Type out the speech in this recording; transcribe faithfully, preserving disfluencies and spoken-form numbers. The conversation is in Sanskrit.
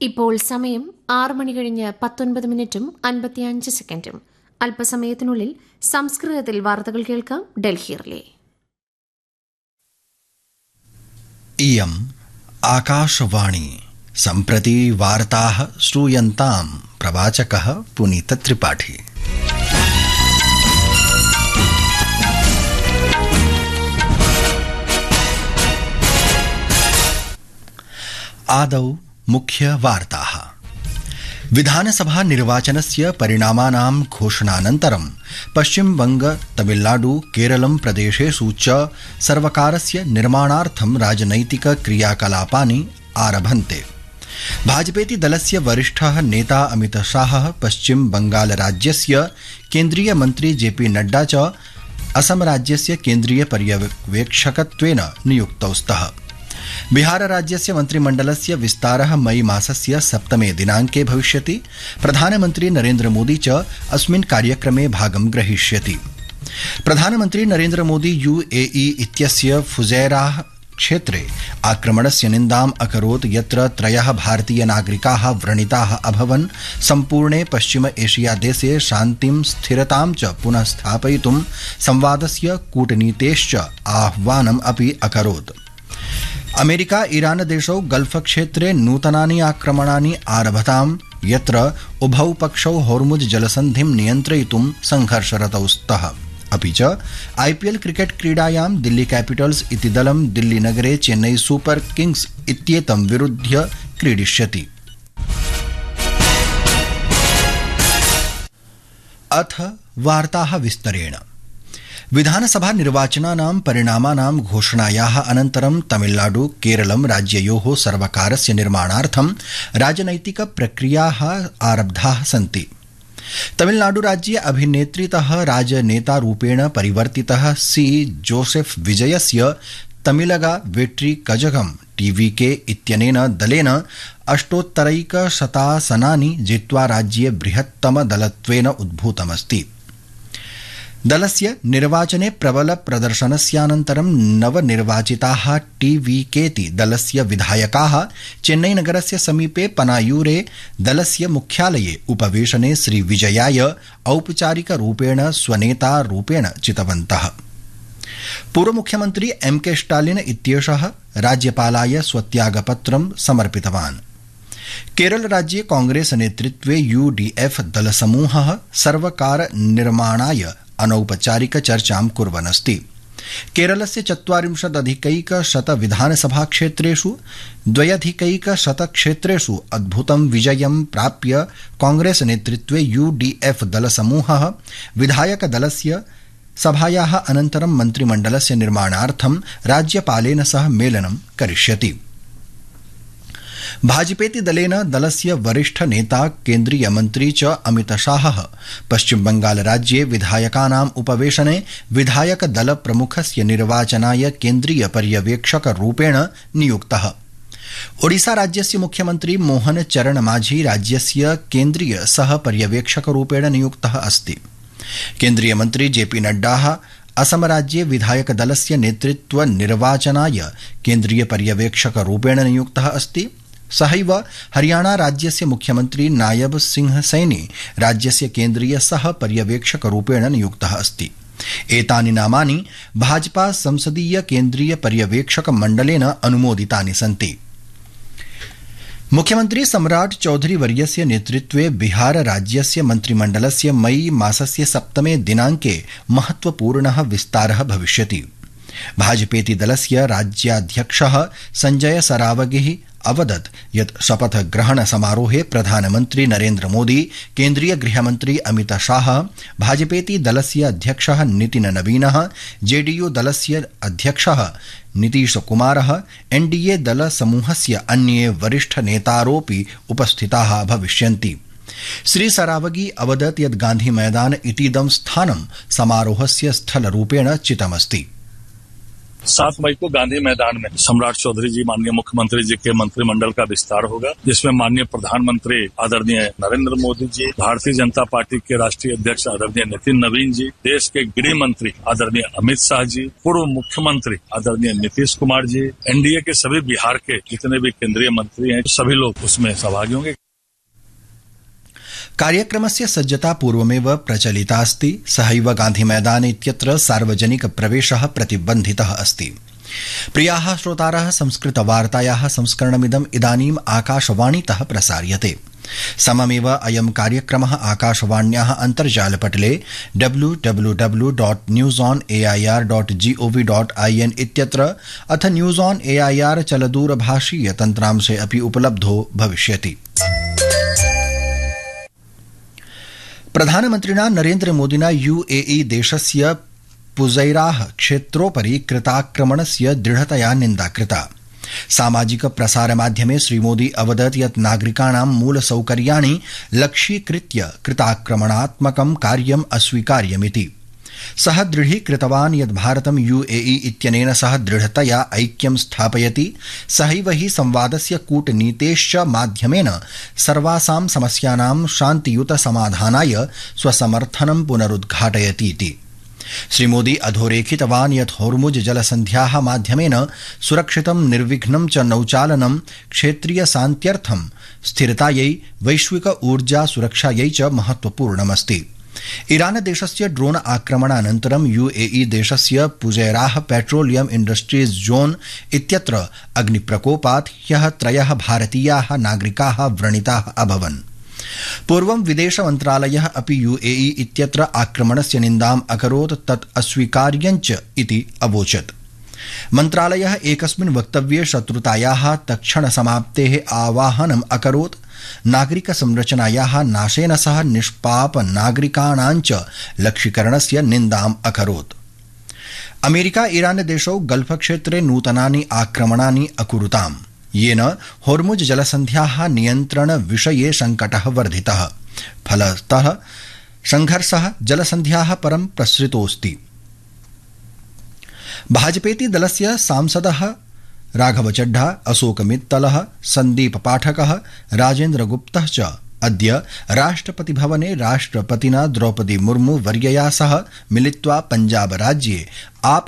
ഇപ്പോൾ സമയം ആറ് മണി കഴിഞ്ഞ് പത്തൊൻപത് മിനിറ്റും അൻപത്തിയഞ്ച് സെക്കൻഡും. അല്പസമയത്തിനുള്ളിൽ സംസ്കൃതത്തിൽ വാർത്തകൾ കേൾക്കാം. ഡൽഹി റിലേ. इयम् आकाशवाणी. सम्प्रति वार्ताः श्रूयन्ताम्. प्रवाचकः पुनीत त्रिपाठी. आदौ मुख्य वार्ताः. विधानसभा निर्वाचनस्य परिणामानां घोषणानन्तरं पश्चिमबंग, तमिलनाडु, केरलं प्रदेशेषु च सर्वकारस्य निर्माणार्थं राजनैतिक क्रियाकलापानि आरभन्ते. भाजपेति दलस्य वरिष्ठः नेता अमित शाहः पश्चिम बंगाल राज्यस्य केन्द्रीय मन्त्री जेपी नड्डा च असम राज्यस्य केन्द्रीय पर्यवेक्षकत्वेन नियुक्तौ स्तः. बिहार राज्यस्य मन्त्रिमण्डलस्य विस्तारः मई मासस्य सप्तमे दिनाङ्के भविष्यति. प्रधानमन्त्री नरेन्द्र मोदी च अस्मिन् कार्यक्रमे भागं ग्रहीष्यति. प्रधानमन्त्री नरेन्द्र मोदी यूएई इत्यस्य फुजैराह क्षेत्रे आक्रमणस्य निन्दाम् अकरोत्, यत्र त्रयः भारतीय नागरिकाः व्रणिताः अभवन्. सम्पूर्णे पश्चिम एशिया देशे शान्तिं स्थिरतां च पुनः स्थापयितुं संवादस्य कूटनीतेश्च आह्वानम् अपि अकरोत्. अमेरिका ईरान देशौ गल्फ क्षेत्रे नूतनानि आक्रमणानि आरभताम्, यत्र उभौ पक्षौ होर्मुज जलसन्धिं नियन्त्रयितुं संघर्षरतौ स्तः. अपि च आईपीएल क्रिकेट क्रीडायां दिल्ली कैपिटल्स इति दलं दिल्ली नगरे चेन्नई सुपर किंग्स इत्येतं विरुध्य क्रीडिष्यति. अथ वार्ताः विस्तरेण. विधानसभा निर्वाचनानां परिणामानां घोषणायाः अनन्तरं तमिलनाडु, केरलं राज्ययोः सर्वकारस्य निर्माणार्थं राजनैतिक प्रक्रियाः आरब्धाः सन्ति. तमिलनाडु राज्ये अभिनेत्रीतः राजनेतारूपेण परिवर्तितः सी जोसेफ विजयस्य तमिलगा वेट्री कजगम टीवीके इत्यनेन दलेन अष्टोत्तरैकशतासनानि जित्वा राज्ये बृहत्तमदलत्वेन उद्भूतमस्ति. दलस्य निर्वाचने प्रबल प्रदर्शनस्यानन्तरं नवनिर्वाचिताः टीवीकेति दलस्य विधायकाः चेन्नईनगरस्य समीपे पनायूरे दलस्य मुख्यालये उपवेशने श्रीविजयाय औपचारिकरूपेण स्वनेतारूपेण चितवन्तः. पूर्वमुख्यमन्त्री एम के स्टालिन इत्येषः राज्यपालाय स्वत्यागपत्रं समर्पितवान्. केरल राज्ये कांग्रेस नेतृत्वे यूडीएफ दलसमूहः सर्वकार निर्माणाय अनौपचारिक चर्चां कुर्वन्नस्ति. केरलस्य चत्वारिंशदधिकैकशत विधानसभा क्षेत्रेषु द्व्यधिकैकशत क्षेत्रेषु अद्भुतं विजयं प्राप्य कांग्रेस नेतृत्वे यूडीएफ दलसमूहः विधायकदलस्य सभायाः अनन्तरं मन्त्रिमण्डलस्य निर्माणार्थं राज्यपालेन सह मेलनं करिष्यति. भाजपेति दलेन दलस्य वरिष्ठ नेता केन्द्रीय मन्त्री च अमित शाहः पश्चिम बंगाल राज्ये विधायकानाम् उपवेशने विधायक दल प्रमुखस्य निर्वाचनाय केन्द्रीय पर्यवेक्षक रूपेण नियुक्तः. ओडिशा राज्यस्य मुख्यमन्त्री मोहन चरण माझी राज्यस्य केन्द्रीय सह पर्यवेक्षक रूपेण नियुक्तः अस्ति. केन्द्रीय मन्त्री जेपी नड्डा असम राज्ये विधायक दलस्य नेतृत्व निर्वाचनाय केन्द्रीय पर्यवेक्षक रूपेण नियुक्तः अस्ति. सहैव हरियाणा राज्यस्य मुख्यमन्त्री नायब सिंह सैनी राज्यस्य केन्द्रीय सह पर्यवेक्षक रूपेण नियुक्तः अस्ति. एतानि नामानि भाजपा संसदीय केन्द्रीय पर्यवेक्षक मण्डलेन अनुमोदितानि सन्ति. मुख्यमन्त्री सम्राट चौधरी वर्यस्य नेतृत्वे बिहार राज्यस्य मन्त्रिमण्डलस्य मई मासस्य सप्तमे दिनाङ्के महत्वपूर्णः विस्तारः भविष्यति. भाजपेति दलस्य राज्याध्यक्षः संजय सरावगिः अवदत् यत् शपथ ग्रहण समारोहे प्रधानमन्त्री नरेन्द्र मोदी, केन्द्रीय गृहमन्त्री अमित शाह, भाजपेति दलस्य अध्यक्षः नितिन नवीनः, जेडीयू दलस्य अध्यक्षः नीतीश कुमारः, एनडीए दल समूहस्य अन्ये वरिष्ठ नेतारोऽपि उपस्थिताः भविष्यन्ति. श्री सरावगी अवदत् यत् गान्धी मैदान इतीदं स्थानं समारोहस्य स्थलरूपेण चितमस्ति. सात मई को गांधी मैदान में सम्राट चौधरी जी माननीय मुख्यमंत्री जी के मंत्रिमंडल का विस्तार होगा, जिसमें माननीय प्रधानमंत्री आदरणीय नरेंद्र मोदी जी, भारतीय जनता पार्टी के राष्ट्रीय अध्यक्ष आदरणीय नितिन नवीन जी, देश के गृह मंत्री आदरणीय अमित शाह जी, पूर्व मुख्यमंत्री आदरणीय नीतीश कुमार जी, एनडीए के सभी बिहार के जितने भी केंद्रीय मंत्री हैं, सभी लोग उसमें सहभागी होंगे। कार्यक्रमस्य सज्जता पूर्वमेव प्रचलितास्ति। सहैव गान्धीमैदान इत्यत्र सार्वजनिक प्रवेशः प्रतिबन्धितः अस्ति। प्रियाः श्रोतारः, संस्कृतवार्तायाः संस्करणमिदम् इदानीम् आकाशवाणीतः प्रसार्यते। सममेव अयं कार्यक्रमः आकाशवाण्याः अन्तर्जालपटले W W W dot news on A I R dot G O V dot I N इत्यत्र अथ news on A I R चलदूरभाषीय तन्त्रांशे अपि उपलब्धो भविष्यति। प्रधानमन्त्रिणा नरेन्द्र मोदिना यूएई देशस्य पुज़ैराह क्षेत्रोपरि कृताक्रमणस्य दृढतया निन्दा कृता। सामाजिक प्रसारमाध्यमे श्रीमोदी अवदत् यत् नागरिकाणां मूलसौकर्याणि लक्ष्यीकृत्य कृताक्रमणात्मकं कार्यम् अस्वीकार्यमिति। सः दृढीकृतवान् यत् भारतं यूएई इत्यनेन सह दृढतया ऐक्यं स्थापयति। सहैव हि संवादस्य कूटनीतेश्च माध्यमेन सर्वासां समस्यानां शान्तियुत समाधानाय स्वसमर्थनं पुनरुद्घाटयतीति। श्रीमोदी अधोरेखितवान् यत् होर्मुज जलसन्ध्याः माध्यमेन सुरक्षितं निर्विघ्नं च नौचालनं क्षेत्रीय शान्त्यर्थं स्थिरतायै वैश्विक ऊर्जा सुरक्षायै च महत्वपूर्णमस्ति। ईरान देशस्य ड्रोन आक्रमणानन्तरं यूएई देशस्य पुज़ैराह पेट्रोलियम इंडस्ट्रीज जोन इत्यत्र अग्निप्रकोपात् ह्यः त्रयः भारतीयाः नागरिकाः व्रणिताः अभवन्। पूर्वं विदेश मन्त्रालयः अपि यूएई इत्यत्र आक्रमणस्य निन्दाम् अकरोत्, तत् अस्वीकार्यञ्च इति अवोचत्। मन्त्रालयः एकस्मिन् वक्तव्ये शत्रुतायाः तत्क्षण समाप्तेः आवाहनम् अकरोत्। नागरिक संरचनायाः नाशेन सह निष्पाप नागरिकाणाञ्च लक्ष्यीकरणस्य निन्दाम् अकरोत्। अमेरिका ईरान देशौ गल्फ क्षेत्रे नूतनानि आक्रमणानि अकुरुताम्, येन होर्मुज जलसन्ध्याः नियन्त्रण विषये संकटः वर्धितः। फलतः संघर्षः जलसन्ध्याः परं प्रसृतोऽस्ति। भाजपेति दलस्य सांसदः राघव चड्ढा, अशोक मित्तलः, सन्दीप पाठकः, राजेन्द्र गुप्तः च अद्य राष्ट्रपति भवने राष्ट्रपतिना द्रौपदी मुर्मू वर्यया सह मिलित्वा पंजाब राज्ये आप